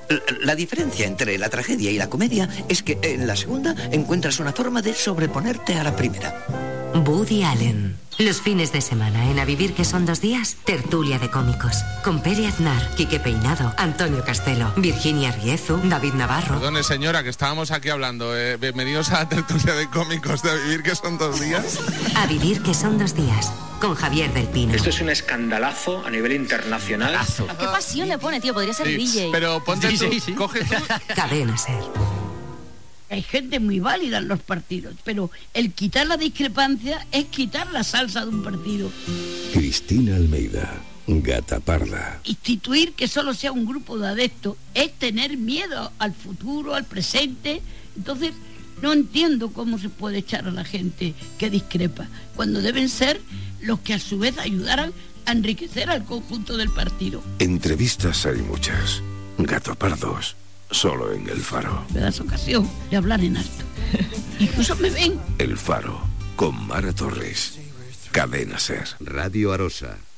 La diferencia entre la tragedia y la comedia es que en la segunda encuentras una forma de sobreponerte a la primera. Woody Allen. Los fines de semana en A Vivir que son 2 días, tertulia de cómicos. Con Pere Aznar, Quique Peinado, Antonio Castelo, Virginia Riezu, David Navarro. Perdone, señora, que estábamos aquí hablando. Bienvenidos a la tertulia de cómicos de A Vivir que son 2 días. A Vivir que son 2 días, con Javier del Pino. Esto es un escandalazo a nivel internacional. ¿Qué pasión le pone, tío? Podría ser DJ. Pero ponte tú, coge tú. Cadena Ser. Hay gente muy válida en los partidos, pero el quitar la discrepancia es quitar la salsa de un partido. Cristina Almeida, Gata Parda. Instituir que solo sea un grupo de adeptos es tener miedo al futuro, al presente. Entonces, no entiendo cómo se puede echar a la gente que discrepa, cuando deben ser los que a su vez ayudaran a enriquecer al conjunto del partido. Entrevistas hay muchas. Gato Pardos. Solo en El Faro. Me das ocasión de hablar en alto. Incluso me ven. El Faro, con Mara Torres. Cadena Ser. Radio Arosa.